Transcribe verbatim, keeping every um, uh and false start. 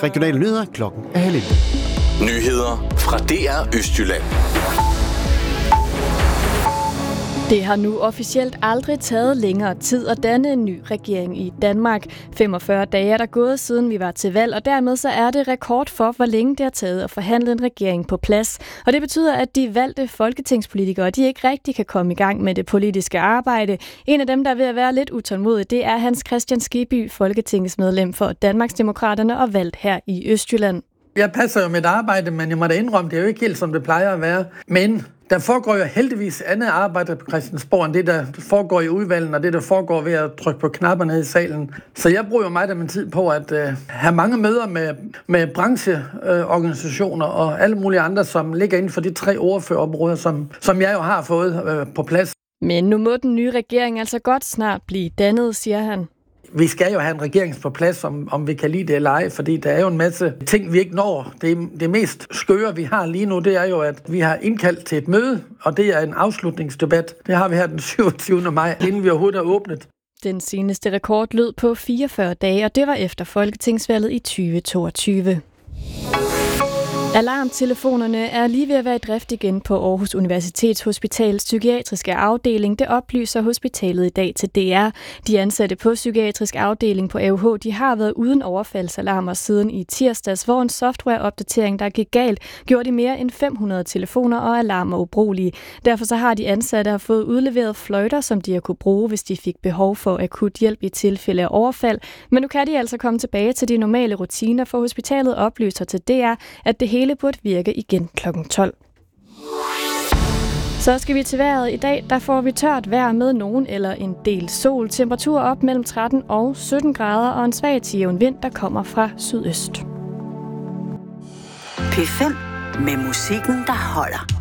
Regionale nyheder klokken er halv elleve. Nyheder fra D R Østjylland. Det har nu officielt aldrig taget længere tid at danne en ny regering i Danmark. femogfyrre dage er der gået siden vi var til valg, og dermed så er det rekord for, hvor længe det har taget at forhandle en regering på plads. Og det betyder, at de valgte folketingspolitikere, de ikke rigtig kan komme i gang med det politiske arbejde. En af dem, der er ved at være lidt utålmodig, det er Hans Kristian Skibby, folketingsmedlem for Danmarksdemokraterne og valgt her i Østjylland. Jeg passer jo mit arbejde, men jeg må da indrømme, det er jo ikke helt, som det plejer at være. Men der foregår jo heldigvis andet arbejde på Christiansborg, end det, der foregår i udvalgen, og det, der foregår ved at trykke på knapperne i salen. Så jeg bruger jo meget af min tid på at uh, have mange møder med, med brancheorganisationer uh, og alle mulige andre, som ligger inden for de tre ordførerområder, som, som jeg jo har fået uh, på plads. Men nu må den nye regering altså godt snart blive dannet, siger han. Vi skal jo have en regering på plads, om, om vi kan lide det eller ej, fordi der er jo en masse ting, vi ikke når. Det, det mest skøre, vi har lige nu, det er jo, at vi har indkaldt til et møde, og det er en afslutningsdebat. Det har vi her den syvogtyvende maj, inden vi overhovedet er åbnet. Den seneste rekord lød på fireogfyrre dage, og det var efter folketingsvalget i tyve toogtyve. Alarmtelefonerne er lige ved at være i drift igen på Aarhus Universitets Hospitals psykiatriske afdeling. Det oplyser hospitalet i dag til D R. De ansatte på psykiatrisk afdeling på A U H, de har været uden overfaldsalarmer siden i tirsdags, hvor en softwareopdatering, der gik galt, gjorde de mere end fem hundrede telefoner og alarmer ubrugelige. Derfor så har de ansatte fået udleveret fløjter, som de har kunne bruge, hvis de fik behov for akut hjælp i tilfælde af overfald. Men nu kan de altså komme tilbage til de normale rutiner, for hospitalet oplyser til D R, at det hele burde virke igen klokken tolv. Så skal vi til vejret i dag. Der får vi tørt vejr med nogen eller en del sol. Temperatur op mellem tretten og sytten grader og en svag til jævn vind, der kommer fra sydøst. P fem med musikken, der holder.